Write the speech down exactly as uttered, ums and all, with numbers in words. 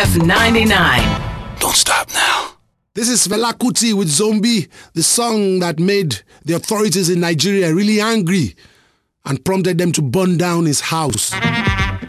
F ninety-nine. Don't stop now. This is Fela Kuti with Zombie, the song that made the authorities in Nigeria really angry and prompted them to burn down his house.